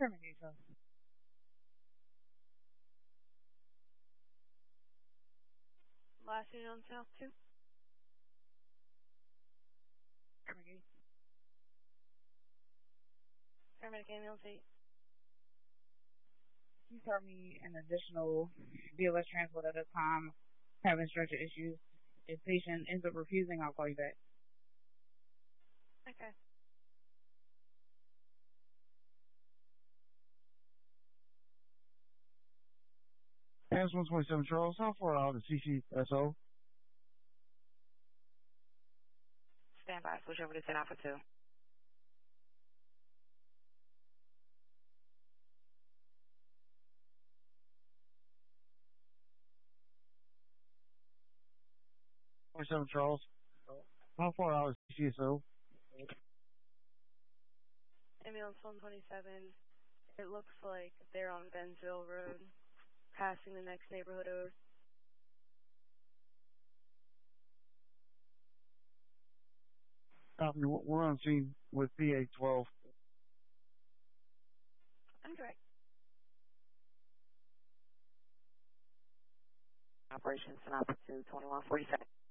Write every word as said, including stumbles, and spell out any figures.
Termination. Last unit on South two. Termination. Paramedic ambulance eight. Can you start me an additional B L S transport at a time? Having stretcher issues. If patient ends up refusing, I'll call you back. Okay. S one twenty-seven Charles, how far out is C C S O? Stand by. Switch over to ten Alpha two. twenty-seven Charles, how far out is C C S O? Ambulance one twenty-seven. It looks like they're on Bensville Road, passing the next neighborhood over. Copy, we're on scene with P eight twelve. I'm correct. Operations ten Alpha two, twenty-one forty-seven.